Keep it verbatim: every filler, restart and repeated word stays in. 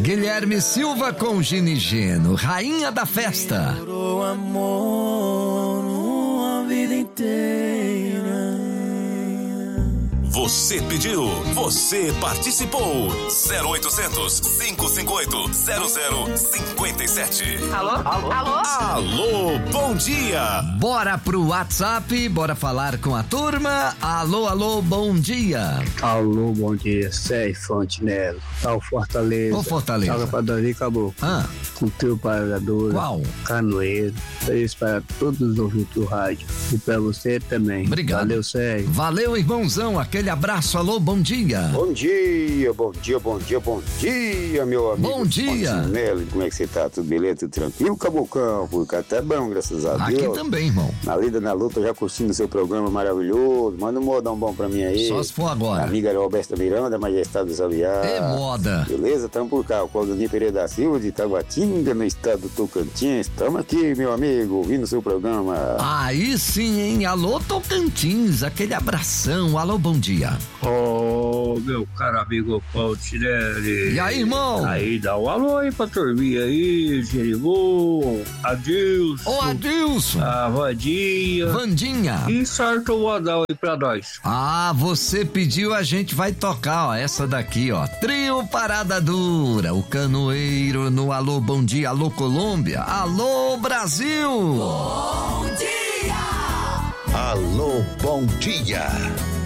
Guilherme Silva com Ginigeno, rainha da festa. Durou amor uma vida inteira. Você pediu, você participou. zero oitocentos, cinco cinco oito, zero zero cinco sete. Alô? Alô? Alô? Alô, bom dia. Bora pro WhatsApp, bora falar com a turma. Alô, alô, bom dia. Alô, bom dia. Sérgio Fontenelle. Tá o Fortaleza. Ô, Fortaleza. Salve pra Davi Caboclo. Ah. O teu pagador. Qual? Canoeiro. Feliz para todos os ouvintes do rádio. E pra você também. Obrigado. Valeu, Sérgio. Valeu, irmãozão. Aquele abraço. Alô, bom dia. Bom dia, bom dia, bom dia, bom dia, meu amigo. Bom dia. Fontenelle. Como é que você tá? Tudo beleza? Tudo tranquilo, Cabocão? Por cá tá bom, graças a Aqui Deus. também, irmão. Na lida, na luta, já curtindo o seu programa maravilhoso. Manda um modão bom pra mim aí. Só se for agora. A amiga Roberta Miranda, Majestade dos Aviados. É moda. Beleza? Tamo por cá. O Claudinei Pereira da Silva, de Taguatinga, no estado do Tocantins. Tamo aqui, meu amigo, ouvindo o seu programa. Aí sim, hein? Alô, Tocantins. Aquele abração. Alô, bom dia. Ô, oh, meu caro amigo Fontenelle. E aí, irmão? Aí, dá um alô aí pra turminha aí, Jerivô, Adilson. Ô, Adilson. A Vandinha. Vandinha. E sorta o modal aí pra nós. Ah, você pediu, a gente vai tocar, ó, essa daqui, ó. Trio Parada Dura, o Canoeiro no Alô Bom Dia, Alô Colômbia, Alô Brasil. Bom dia. Alô, bom dia.